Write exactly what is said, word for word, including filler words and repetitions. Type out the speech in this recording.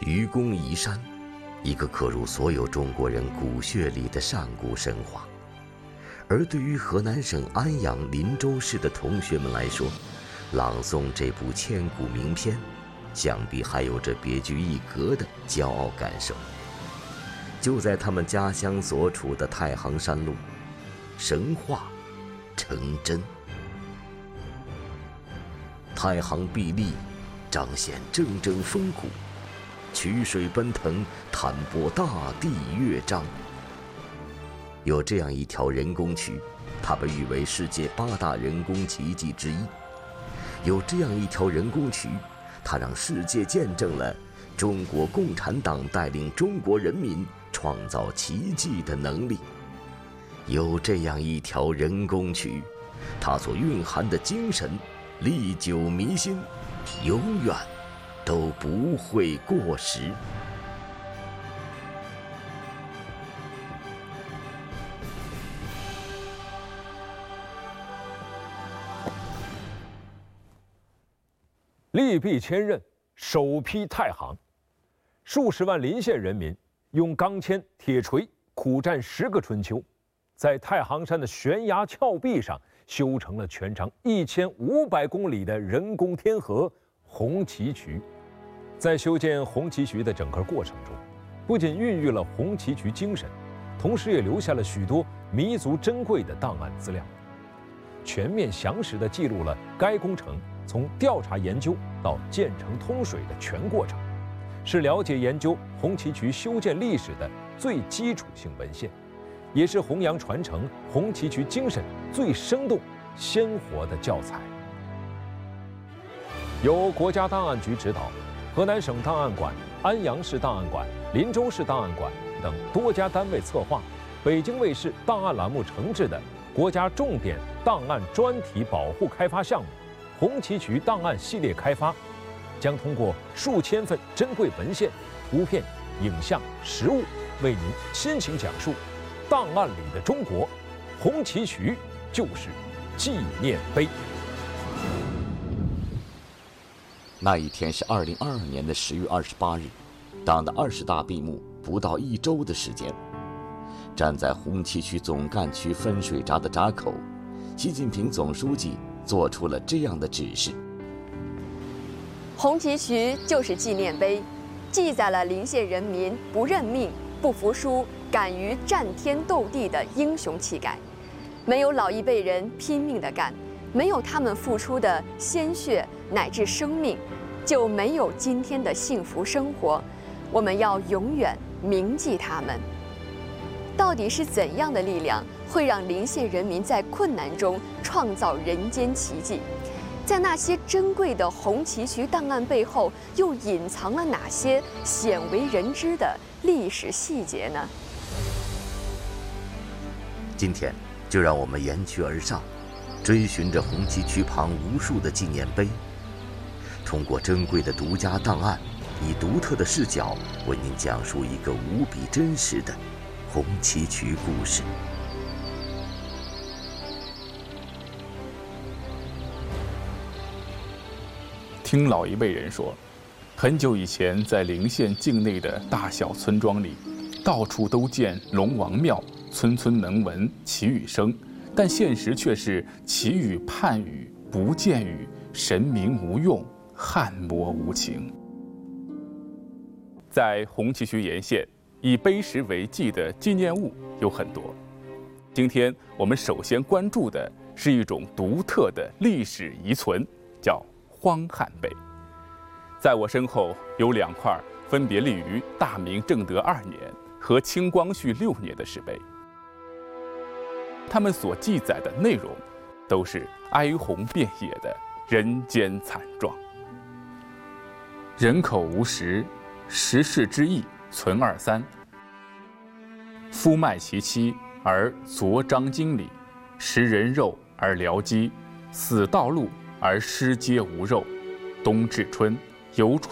愚公移山，一个刻入所有中国人骨血里的上古神话。而对于河南省安阳林州市的同学们来说，朗诵这部千古名篇，想必还有着别具一格的骄傲感受。就在他们家乡所处的太行山路，神话成真。太行壁立，彰显铮铮风骨；曲水奔腾，摊拨大地乐章。有这样一条人工渠，它被誉为世界八大人工奇迹之一。有这样一条人工渠，它让世界见证了中国共产党带领中国人民创造奇迹的能力。有这样一条人工渠，它所蕴含的精神历久弥新，永远都不会过时。 利弊千仞，首批太行，数十万临县人民用钢钎、铁锤苦战十个春秋，在太行山的悬崖峭壁上修成了全长一千五百公里的人工天河红旗渠。在修建红旗渠的整个过程中，不仅孕育了红旗渠精神，同时也留下了许多弥足珍贵的档案资料，全面详实地记录了该工程从调查研究到建成通水的全过程，是了解研究红旗渠修建历史的最基础性文献，也是弘扬传承红旗渠精神最生动鲜活的教材。由国家档案局指导，河南省档案馆、安阳市档案馆、林州市档案馆等多家单位策划，北京卫视档案栏目承制的国家重点档案专题保护开发项目红旗渠档案系列开发，将通过数千份珍贵文献、图片、影像、实物，为您亲情讲述档案里的中国。红旗渠就是纪念碑。 那一天是二零二二年的十月二十八日，党的二十大闭幕不到一周的时间。站在红旗渠总干区分水闸的闸口，习近平总书记做出了这样的指示： 红旗渠就是纪念碑，记载了临县人民不认命、不服输、敢于战天斗地的英雄气概。没有老一辈人拼命的干，没有他们付出的鲜血乃至生命，就没有今天的幸福生活。我们要永远铭记他们。到底是怎样的力量会让临县人民在困难中创造人间奇迹？在那些珍贵的红旗渠档案背后，又隐藏了哪些鲜为人知的历史细节呢？ 今天就让我们沿渠而上，追寻着红旗渠旁无数的纪念碑，通过珍贵的独家档案，以独特的视角为您讲述一个无比真实的红旗渠故事。 听老一辈人说，很久以前，在陵县境内的大小村庄里，到处都见龙王庙，村村能闻祈雨声，但现实却是祈雨盼雨不见雨，神明无用，汉魔无情。在红旗渠沿线，以碑石为记的纪念物有很多。今天我们首先关注的是一种独特的历史遗存，叫荒汉碑。在我身后有两块分别立于大明正德二年和清光绪六年的石碑，它们所记载的内容都是哀鸿遍野的人间惨状。人口无食，食事之意存二三。夫卖其妻而昨张经理，食人肉而疗饥，死道路而尸皆无肉。冬至春，游春